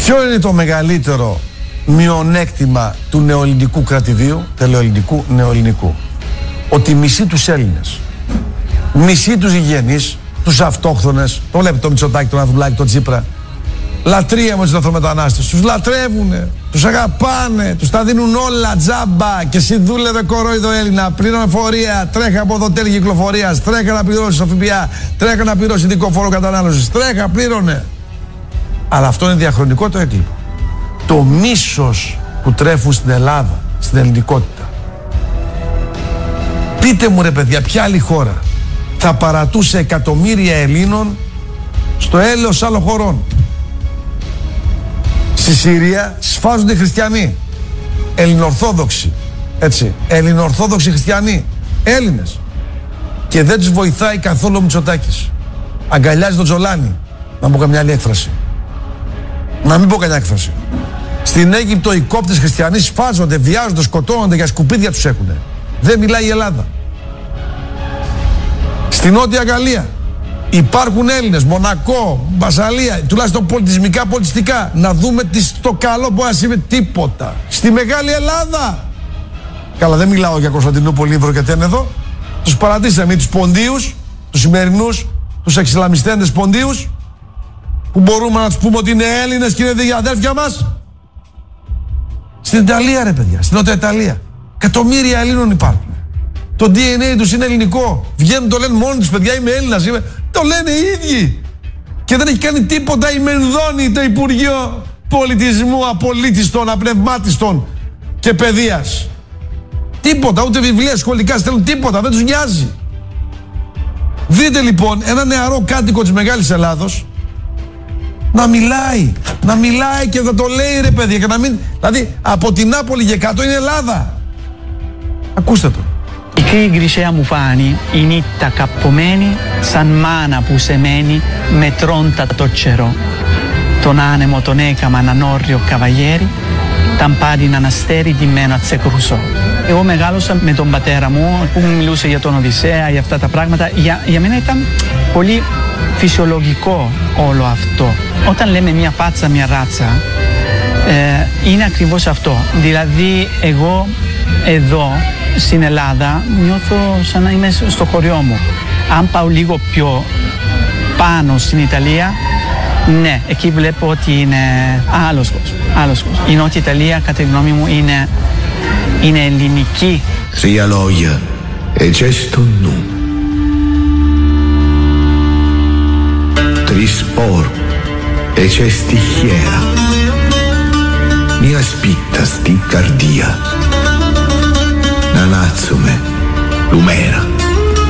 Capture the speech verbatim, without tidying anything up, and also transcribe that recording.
Ποιο είναι το μεγαλύτερο μειονέκτημα του νεοελληνικού κρατηδίου, τελεοελληνικού, νεοελληνικού? Ότι μισεί τους Έλληνες, μισεί τους γηγενείς, τους αυτόχθονες, το βλέπετε το Μητσοτάκη, τον Ανδρουλάκη, τον Τσίπρα, λατρεία με τους λαθρομετανάστες, τους λατρεύουνε, τους αγαπάνε, τους τα δίνουν όλα τζάμπα και εσύ δούλευε κορόιδο Έλληνα, πλήρωνε φορεία, τρέχα από το τέλη κυκλοφορίας, τρέχα να πληρώσεις το ΦΠΑ, τρέχα να πληρώσεις ειδικό φόρο κατανάλωσης, τρέχα, πλήρωνε. Αλλά αυτό είναι διαχρονικό το έκλειμμα. Το μίσος που τρέφουν στην Ελλάδα, στην ελληνικότητα. Πείτε μου ρε παιδιά, ποια άλλη χώρα θα παρατούσε εκατομμύρια Ελλήνων στο έλεος άλλων χωρών? Στη Συρία σφάζονται οι χριστιανοί, ελληνορθόδοξοι, έτσι, ελληνορθόδοξοι χριστιανοί, Έλληνες, και δεν τους βοηθάει καθόλου ο Μητσοτάκης. Αγκαλιάζει τον Τζολάνι, να πω καμιά άλλη έκφραση, να μην πω καμιά έκφραση. Στην Αίγυπτο οι κόπτες χριστιανοί σφάζονται, βιάζονται, σκοτώνονται, για σκουπίδια τους έχουνε. Δεν μιλάει η Ελλάδα. Στη Νότια Γαλλία υπάρχουν Έλληνες, Μονακό, Μπασαλία, τουλάχιστον πολιτισμικά, πολιτιστικά. Να δούμε τι, το καλό που ασύμβε, τίποτα. Στη Μεγάλη Ελλάδα. Καλά, δεν μιλάω για Κωνσταντινούπολη, Ύβρο και Τένεδο. Τους παρατήσαμε, τους ποντίους, τους σημερινούς, τους εξισλαμιστέντες ποντίους, που μπορούμε να τους πούμε ότι είναι Έλληνες και είναι αδέρφια μας. Στην Ιταλία ρε παιδιά, στην Νότια Ιταλία, εκατομμύρια Ελλήνων υπάρχουν. Το ντι εν έι τους είναι ελληνικό. Βγαίνουν, το λένε μόνοι τους, παιδιά, είμαι Έλληνας, είμαι... το λένε οι ίδιοι. Και δεν έχει κάνει τίποτα η Μενδώνη, το Υπουργείο Πολιτισμού, Απολύτιστων, Απνευμάτιστων και Παιδείας. Τίποτα, ούτε βιβλία σχολικά στέλνουν, τίποτα, δεν τους νοιάζει. Δείτε λοιπόν ένα νεαρό κάτοικο της Μεγάλης Ελλάδος να μιλάει, να μιλάει και να το λέει ρε παιδιά, και να μην, δηλαδή από την Νάπολη και κάτω είναι Ελλάδα. Ακούστε το. I Gricea mufani, initta cappomeni, san mana pusemeni, metronta toccero, ton anemo toneca mananorrio cavalieri, tampadi nanasteri di meno azzecrusò. Εγώ μεγάλωσα με τον πατέρα μου που μου μιλούσε για τον Οδυσσέα, για αυτά τα πράγματα. Για, για μένα ήταν πολύ φυσιολογικό όλο αυτό. Όταν λέμε μια φάτσα, μια ράτσα, ε, είναι ακριβώς αυτό. Δηλαδή εγώ εδώ στην Ελλάδα νιώθω σαν να είμαι στο χωριό μου. Αν πάω λίγο πιο πάνω στην Ιταλία, ναι, εκεί βλέπω ότι είναι άλλος κόσμος, άλλος κόσμος. Η Νότια Ιταλία, κατά τη γνώμη μου, είναι, είναι ελληνική. Sia loia e gesto nu. Trispor e c'è stichiera. Mia spitta sti cardia. Nanazzume, lumera.